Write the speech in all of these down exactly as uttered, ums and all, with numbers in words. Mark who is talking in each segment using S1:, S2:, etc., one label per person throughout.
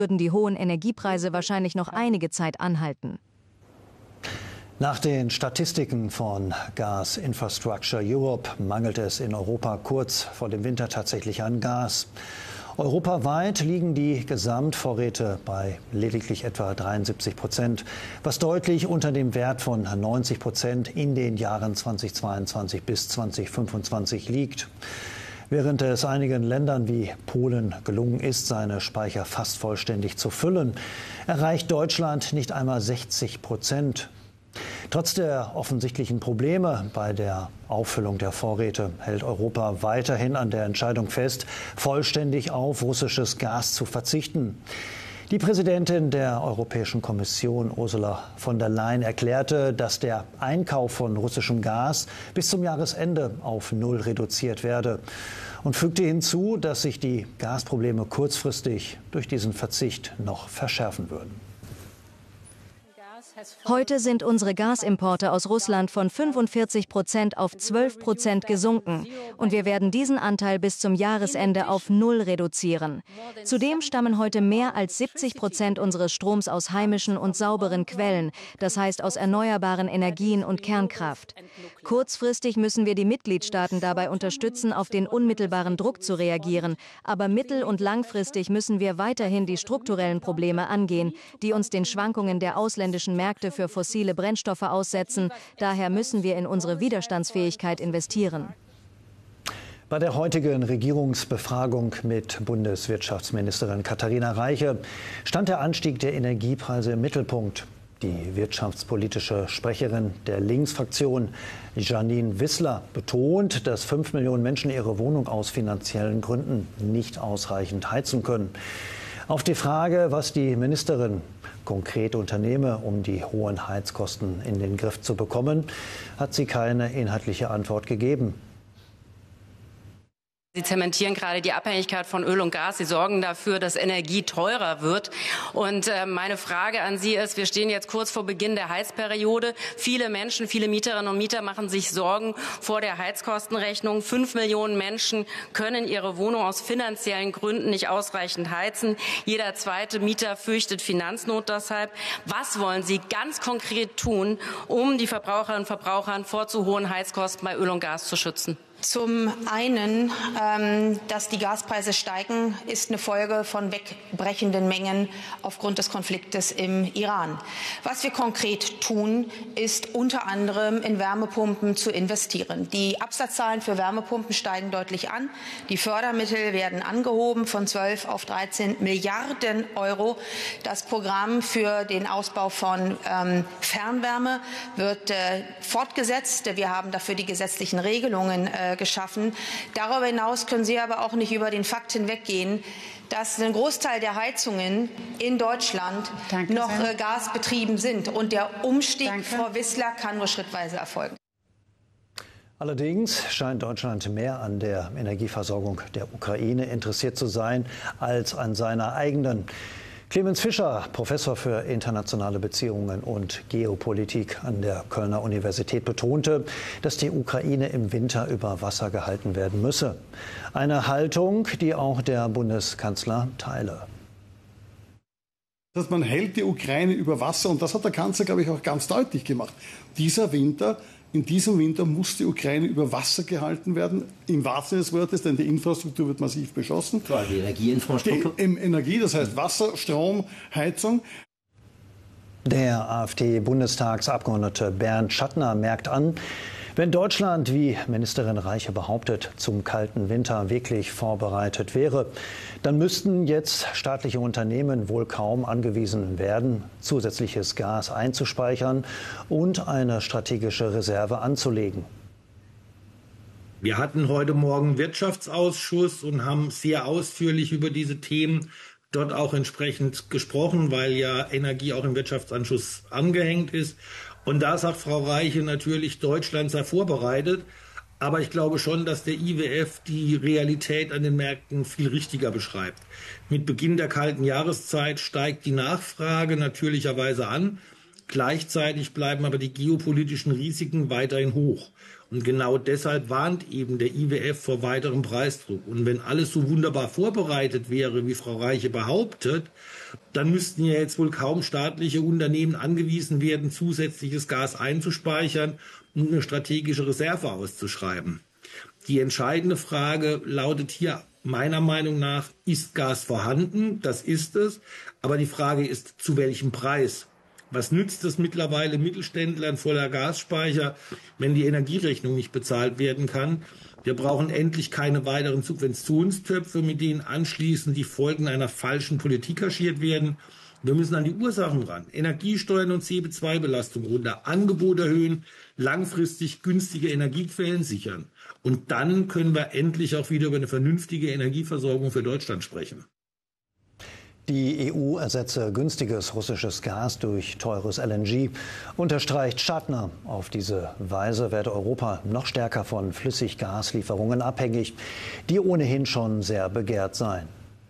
S1: würden die hohen Energiepreise wahrscheinlich noch einige Zeit anhalten.
S2: Nach den Statistiken von Gas Infrastructure Europe mangelt es in Europa kurz vor dem Winter tatsächlich an Gas. Europaweit liegen die Gesamtvorräte bei lediglich etwa dreiundsiebzig Prozent, was deutlich unter dem Wert von neunzig Prozent in den Jahren zweitausendzweiundzwanzig bis zweitausendfünfundzwanzig liegt. Während es einigen Ländern wie Polen gelungen ist, seine Speicher fast vollständig zu füllen, erreicht Deutschland nicht einmal sechzig Prozent. Trotz der offensichtlichen Probleme bei der Auffüllung der Vorräte hält Europa weiterhin an der Entscheidung fest, vollständig auf russisches Gas zu verzichten. Die Präsidentin der Europäischen Kommission, Ursula von der Leyen, erklärte, dass der Einkauf von russischem Gas bis zum Jahresende auf Null reduziert werde und fügte hinzu, dass sich die Gasprobleme kurzfristig durch diesen Verzicht noch verschärfen würden.
S1: Heute sind unsere Gasimporte aus Russland von fünfundvierzig Prozent auf zwölf Prozent gesunken und wir werden diesen Anteil bis zum Jahresende auf Null reduzieren. Zudem stammen heute mehr als siebzig Prozent unseres Stroms aus heimischen und sauberen Quellen, das heißt aus erneuerbaren Energien und Kernkraft. Kurzfristig müssen wir die Mitgliedstaaten dabei unterstützen, auf den unmittelbaren Druck zu reagieren, aber mittel- und langfristig müssen wir weiterhin die strukturellen Probleme angehen, die uns den Schwankungen der ausländischen Märkte für fossile Brennstoffe aussetzen. Daher müssen wir in unsere Widerstandsfähigkeit investieren.
S2: Bei der heutigen Regierungsbefragung mit Bundeswirtschaftsministerin Katharina Reiche stand der Anstieg der Energiepreise im Mittelpunkt. Die wirtschaftspolitische Sprecherin der Linksfraktion, Janine Wissler, betont, dass fünf Millionen Menschen ihre Wohnung aus finanziellen Gründen nicht ausreichend heizen können. Auf die Frage, was die Ministerin konkret unternehme, um die hohen Heizkosten in den Griff zu bekommen, hat sie keine inhaltliche Antwort gegeben.
S3: Sie zementieren gerade die Abhängigkeit von Öl und Gas. Sie sorgen dafür, dass Energie teurer wird. Und äh, meine Frage an Sie ist, wir stehen jetzt kurz vor Beginn der Heizperiode. Viele Menschen, viele Mieterinnen und Mieter machen sich Sorgen vor der Heizkostenrechnung. Fünf Millionen Menschen können ihre Wohnung aus finanziellen Gründen nicht ausreichend heizen. Jeder zweite Mieter fürchtet Finanznot deshalb. Was wollen Sie ganz konkret tun, um die Verbraucherinnen und Verbraucher vor zu hohen Heizkosten bei Öl und Gas zu schützen?
S4: Zum einen, ähm, dass die Gaspreise steigen, ist eine Folge von wegbrechenden Mengen aufgrund des Konfliktes im Iran. Was wir konkret tun, ist unter anderem in Wärmepumpen zu investieren. Die Absatzzahlen für Wärmepumpen steigen deutlich an. Die Fördermittel werden angehoben von zwölf auf dreizehn Milliarden Euro. Das Programm für den Ausbau von ähm, Fernwärme wird äh, fortgesetzt. Wir haben dafür die gesetzlichen Regelungen äh, geschaffen. Darüber hinaus können Sie aber auch nicht über den Fakt hinweggehen, dass ein Großteil der Heizungen in Deutschland Danke noch äh, gasbetrieben sind. Und der Umstieg, Danke. Frau Wissler, kann nur schrittweise erfolgen.
S2: Allerdings scheint Deutschland mehr an der Energieversorgung der Ukraine interessiert zu sein als an seiner eigenen. Clemens Fischer, Professor für internationale Beziehungen und Geopolitik an der Kölner Universität, betonte, dass die Ukraine im Winter über Wasser gehalten werden müsse. Eine Haltung, die auch der Bundeskanzler teile.
S5: Dass man hält die Ukraine über Wasser, und das hat der Kanzler, glaube ich, auch ganz deutlich gemacht. Dieser Winter, in diesem Winter muss die Ukraine über Wasser gehalten werden, im wahrsten Sinne des Wortes, denn die Infrastruktur wird massiv beschossen.
S6: Klar, die Energieinfrastruktur.
S5: Die, Energie, das heißt Wasser, Strom, Heizung.
S2: Der AfD-Bundestagsabgeordnete Bernd Schattner merkt an, wenn Deutschland, wie Ministerin Reiche behauptet, zum kalten Winter wirklich vorbereitet wäre, dann müssten jetzt staatliche Unternehmen wohl kaum angewiesen werden, zusätzliches Gas einzuspeichern und eine strategische Reserve anzulegen.
S7: Wir hatten heute Morgen Wirtschaftsausschuss und haben sehr ausführlich über diese Themen dort auch entsprechend gesprochen, weil ja Energie auch im Wirtschaftsanschluss angehängt ist. Und da sagt Frau Reiche natürlich, Deutschland sei vorbereitet. Aber ich glaube schon, dass der I W F die Realität an den Märkten viel richtiger beschreibt. Mit Beginn der kalten Jahreszeit steigt die Nachfrage natürlicherweise an. Gleichzeitig bleiben aber die geopolitischen Risiken weiterhin hoch. Und genau deshalb warnt eben der I W F vor weiterem Preisdruck. Und wenn alles so wunderbar vorbereitet wäre, wie Frau Reiche behauptet, dann müssten ja jetzt wohl kaum staatliche Unternehmen angewiesen werden, zusätzliches Gas einzuspeichern und eine strategische Reserve auszuschreiben. Die entscheidende Frage lautet hier meiner Meinung nach, ist Gas vorhanden? Das ist es. Aber die Frage ist, zu welchem Preis? Was nützt es mittlerweile Mittelständlern voller Gasspeicher, wenn die Energierechnung nicht bezahlt werden kann? Wir brauchen endlich keine weiteren Subventionstöpfe, mit denen anschließend die Folgen einer falschen Politik kaschiert werden. Wir müssen an die Ursachen ran. Energiesteuern und C O zwei Belastung runter, Angebot erhöhen, langfristig günstige Energiequellen sichern. Und dann können wir endlich auch wieder über eine vernünftige Energieversorgung für Deutschland sprechen.
S2: Die E U ersetze günstiges russisches Gas durch teures L N G, unterstreicht Schattner. Auf diese Weise werde Europa noch stärker von Flüssiggaslieferungen abhängig, die ohnehin schon sehr begehrt seien.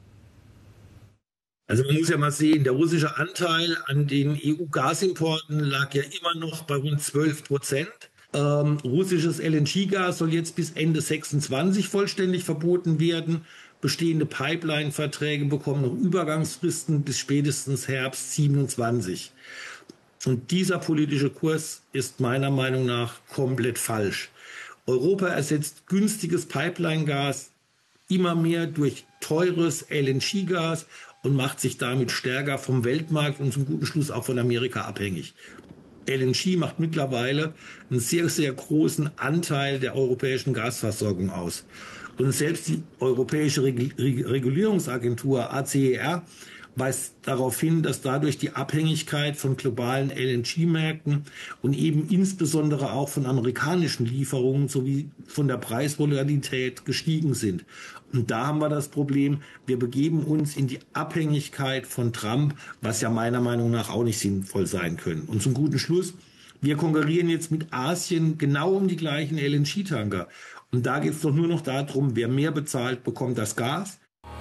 S7: Also man muss ja mal sehen, der russische Anteil an den E U-Gasimporten lag ja immer noch bei rund zwölf Prozent. Ähm, russisches L N G-Gas soll jetzt bis Ende sechsundzwanzig vollständig verboten werden. Bestehende Pipeline-Verträge bekommen noch Übergangsfristen bis spätestens Herbst siebenundzwanzig. Und dieser politische Kurs ist meiner Meinung nach komplett falsch. Europa ersetzt günstiges Pipeline-Gas immer mehr durch teures L N G-Gas und macht sich damit stärker vom Weltmarkt und zum guten Schluss auch von Amerika abhängig. L N G macht mittlerweile einen sehr, sehr großen Anteil der europäischen Gasversorgung aus. Und selbst die Europäische Regulierungsagentur A C E R weist darauf hin, dass dadurch die Abhängigkeit von globalen L N G-Märkten und eben insbesondere auch von amerikanischen Lieferungen sowie von der Preisvolatilität gestiegen sind. Und da haben wir das Problem, wir begeben uns in die Abhängigkeit von Trump, was ja meiner Meinung nach auch nicht sinnvoll sein können. Und zum guten Schluss, wir konkurrieren jetzt mit Asien genau um die gleichen L N G-Tanker. Und da geht es doch nur noch darum, wer mehr bezahlt, bekommt das Gas.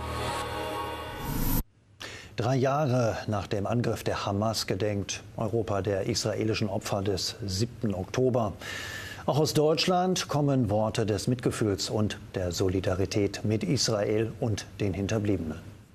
S2: Drei Jahre nach dem Angriff der Hamas gedenkt Europa der israelischen Opfer des siebten Oktober. Auch aus Deutschland kommen Worte des Mitgefühls und der Solidarität mit Israel und den Hinterbliebenen.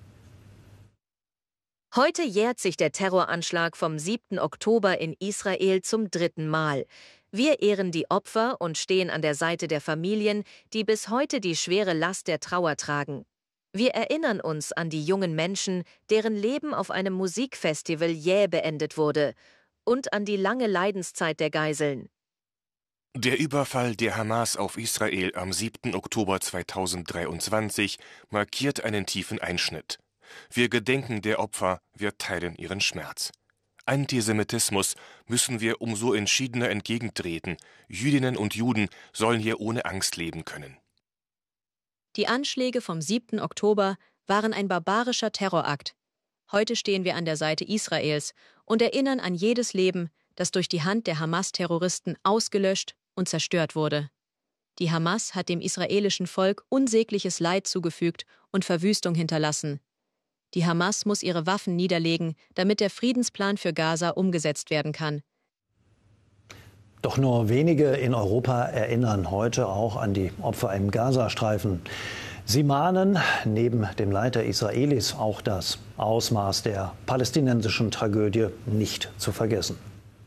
S1: Heute jährt sich der Terroranschlag vom siebten Oktober in Israel zum dritten Mal. Wir ehren die Opfer und stehen an der Seite der Familien, die bis heute die schwere Last der Trauer tragen. Wir erinnern uns an die jungen Menschen, deren Leben auf einem Musikfestival jäh beendet wurde, und an die lange Leidenszeit der Geiseln.
S6: Der Überfall der Hamas auf Israel am siebten Oktober zweitausenddreiundzwanzig markiert einen tiefen Einschnitt. Wir gedenken der Opfer, wir teilen ihren Schmerz. Antisemitismus müssen wir umso entschiedener entgegentreten. Jüdinnen und Juden sollen hier ohne Angst leben können.
S1: Die Anschläge vom siebten Oktober waren ein barbarischer Terrorakt. Heute stehen wir an der Seite Israels und erinnern an jedes Leben, das durch die Hand der Hamas-Terroristen ausgelöscht und zerstört wurde. Die Hamas hat dem israelischen Volk unsägliches Leid zugefügt und Verwüstung hinterlassen. Die Hamas muss ihre Waffen niederlegen, damit der Friedensplan für Gaza umgesetzt werden kann.
S2: Doch nur wenige in Europa erinnern heute auch an die Opfer im Gazastreifen. Sie mahnen neben dem Leid der Israelis auch das Ausmaß der palästinensischen Tragödie nicht zu vergessen.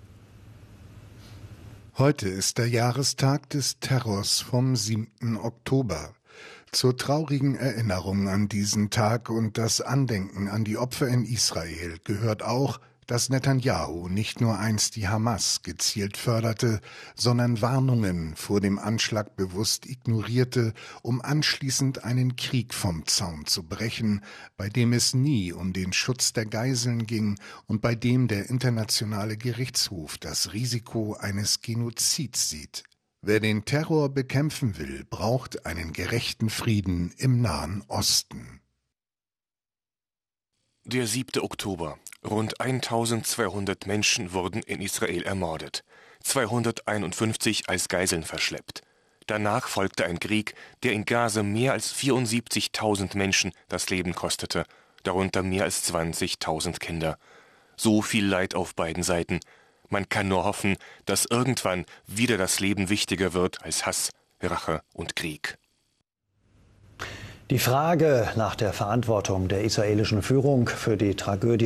S8: Heute ist der Jahrestag des Terrors vom siebten Oktober. Zur traurigen Erinnerung an diesen Tag und das Andenken an die Opfer in Israel gehört auch, dass Netanyahu nicht nur einst die Hamas gezielt förderte, sondern Warnungen vor dem Anschlag bewusst ignorierte, um anschließend einen Krieg vom Zaun zu brechen, bei dem es nie um den Schutz der Geiseln ging und bei dem der Internationale Gerichtshof das Risiko eines Genozids sieht. Wer den Terror bekämpfen will, braucht einen gerechten Frieden im Nahen Osten.
S6: Der siebte Oktober. Rund eintausendzweihundert Menschen wurden in Israel ermordet, zweihunderteinundfünfzig als Geiseln verschleppt. Danach folgte ein Krieg, der in Gaza mehr als vierundsiebzigtausend Menschen das Leben kostete, darunter mehr als zwanzigtausend Kinder. So viel Leid auf beiden Seiten. Man kann nur hoffen, dass irgendwann wieder das Leben wichtiger wird als Hass, Rache und Krieg.
S2: Die Frage nach der Verantwortung der israelischen Führung für die Tragödie